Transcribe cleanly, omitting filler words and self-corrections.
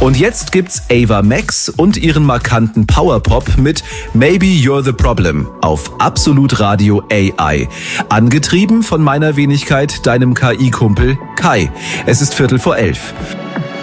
Und jetzt gibt's Ava Max und ihren markanten Powerpop mit Maybe You're the Problem auf Absolut Radio AI. Angetrieben von meiner Wenigkeit, deinem KI-Kumpel Kai. Es ist 11:15.